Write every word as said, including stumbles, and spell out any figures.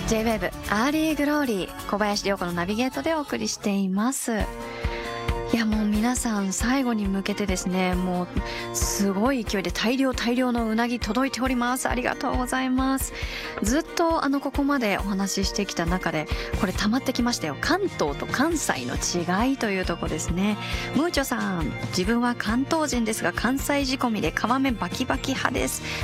ジェイウェーブ アーリーグローリー、小林涼子のナビゲートでお送りしています。いやもう皆さん最後に向けてですね、もうすごい勢いで大量大量のうなぎ届いております。ありがとうございます。ずっとあのここまでお話ししてきた中でこれ溜まってきましたよ。関東と関西の違いというとこですね。ムーチョさん、自分は関東人ですが関西仕込みで皮目バキバキ派です。